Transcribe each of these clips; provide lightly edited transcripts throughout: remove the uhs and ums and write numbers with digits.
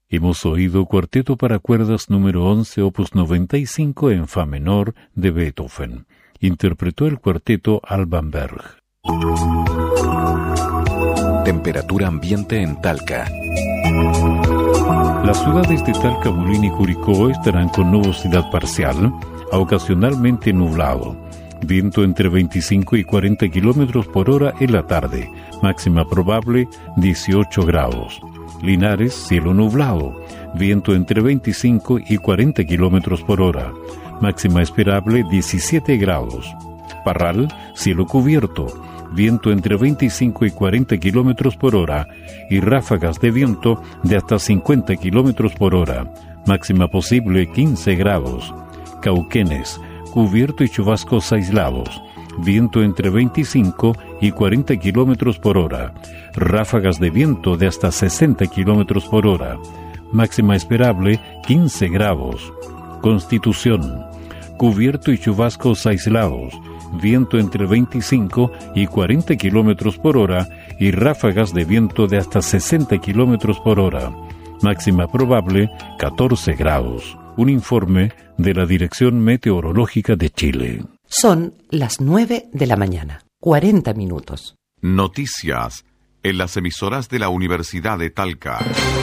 Hemos oído Cuarteto para cuerdas número 11, opus 95 en fa menor de Beethoven. Interpretó el cuarteto Alban Berg. Temperatura ambiente en Talca. Las ciudades de Talca, Bulín y Curicó estarán con nubosidad parcial, a ocasionalmente nublado. Viento entre 25 y 40 kilómetros por hora en la tarde. Máxima probable 18 grados. Linares, cielo nublado. Viento entre 25 y 40 kilómetros por hora. Máxima esperable 17 grados. Parral, cielo cubierto. Viento entre 25 y 40 kilómetros por hora y ráfagas de viento de hasta 50 kilómetros por hora. Máxima posible 15 grados. Cauquenes, cubierto y chubascos aislados. Viento entre 25 y 40 kilómetros por hora. Ráfagas de viento de hasta 60 kilómetros por hora. Máxima esperable 15 grados. Constitución, cubierto y chubascos aislados. Viento entre 25 y 40 kilómetros por hora y ráfagas de viento de hasta 60 kilómetros por hora. Máxima probable 14 grados. Un informe de la Dirección Meteorológica de Chile. Son las 9 de la mañana, 40 minutos. Noticias en las emisoras de la Universidad de Talca.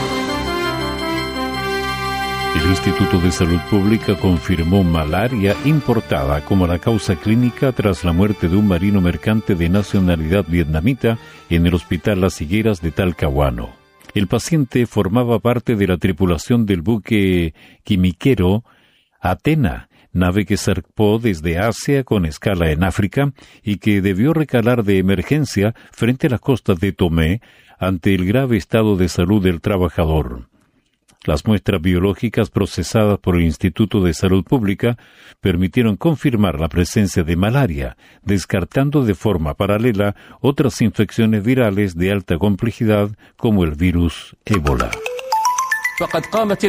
El Instituto de Salud Pública confirmó malaria importada como la causa clínica tras la muerte de un marino mercante de nacionalidad vietnamita en el Hospital Las Higueras de Talcahuano. El paciente formaba parte de la tripulación del buque quimiquero Atena, nave que zarpó desde Asia con escala en África y que debió recalar de emergencia frente a las costas de Tomé ante el grave estado de salud del trabajador. Las muestras biológicas procesadas por el Instituto de Salud Pública permitieron confirmar la presencia de malaria, descartando de forma paralela otras infecciones virales de alta complejidad como el virus Ébola.